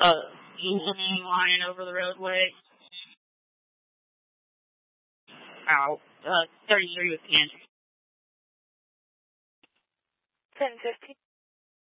line over the roadway. Ow. 33 with Andrew. 10:50.